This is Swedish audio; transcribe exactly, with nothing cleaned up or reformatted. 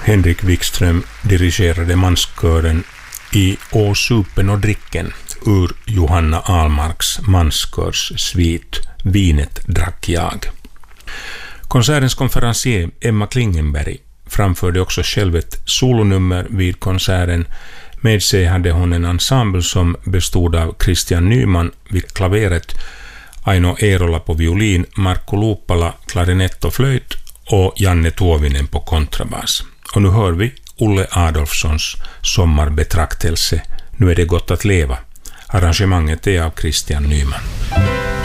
Henrik Wikström dirigerade manskören i Å supen och dricken ur Johanna Ahlmarks manskörs svit Vinet drack jag. Konsertens konferencier Emma Klingenberg framförde också själv ett solonummer vid konserten. Med sig hade hon en ensemble som bestod av Christian Nyman vid klaveret, Aino Eerola på violin, Marko Luuppala klarinett och flöjt och Janne Tuovinen på kontrabas. Och nu hör vi Olle Adolfssons sommarbetraktelse. Nu är det gott att leva. Arrangemanget är av Christian Nyman.